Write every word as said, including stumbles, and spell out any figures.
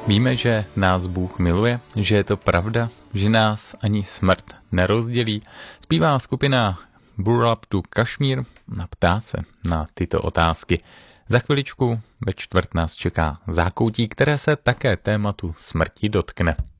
Víme, že nás Bůh miluje, že je to pravda, že nás ani smrt nerozdělí. Zpívá skupina Burlap to Kashmir a ptá se na tyto otázky. Za chviličku ve čtvrt nás čeká zákoutí, které se také tématu smrti dotkne.